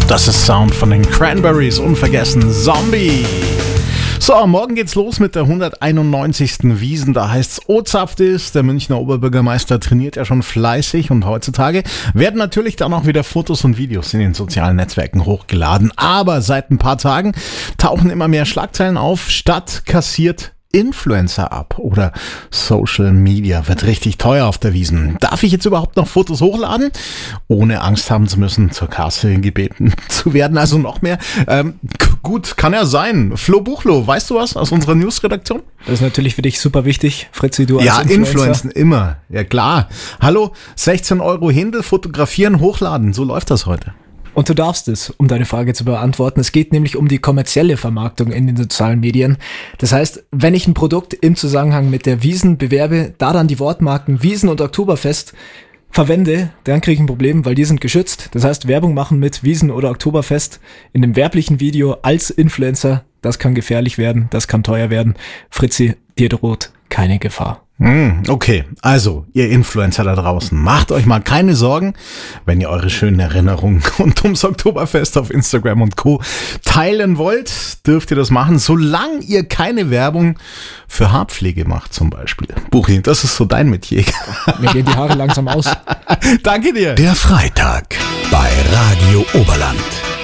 Das ist Sound von den Cranberries, unvergessen Zombie. So, morgen geht's los mit der 191. Wiesn, da heißt's Ozapft ist. Der Münchner Oberbürgermeister trainiert ja schon fleißig und heutzutage werden natürlich dann auch wieder Fotos und Videos in den sozialen Netzwerken hochgeladen. Aber seit ein paar Tagen tauchen immer mehr Schlagzeilen auf. Stadt kassiert Influencer ab oder Social Media wird richtig teuer auf der Wiesn. Darf ich jetzt überhaupt noch Fotos hochladen, ohne Angst haben zu müssen, zur Kasse gebeten zu werden? Also noch mehr. Gut, kann ja sein. Flo Buchloh, weißt du was aus unserer Newsredaktion? Das ist natürlich für dich super wichtig, Fritzi, du als Ja, Influencer. Influencen immer. Ja klar. Hallo, 16 Euro Händel, fotografieren, hochladen. So läuft das heute. Und du darfst es, um deine Frage zu beantworten. Es geht nämlich um die kommerzielle Vermarktung in den sozialen Medien. Das heißt, wenn ich ein Produkt im Zusammenhang mit der Wiesn bewerbe, da dann die Wortmarken Wiesn und Oktoberfest verwende, dann kriege ich ein Problem, weil die sind geschützt. Das heißt, Werbung machen mit Wiesn oder Oktoberfest in einem werblichen Video als Influencer, das kann gefährlich werden, das kann teuer werden. Fritzi, dir droht keine Gefahr. Okay, also ihr Influencer da draußen, macht euch mal keine Sorgen, wenn ihr eure schönen Erinnerungen rund ums Oktoberfest auf Instagram und Co. teilen wollt, dürft ihr das machen, solange ihr keine Werbung für Haarpflege macht zum Beispiel. Buchi, das ist so dein Metier. Mir gehen die Haare langsam aus. Danke dir. Der Freitag bei Radio Oberland.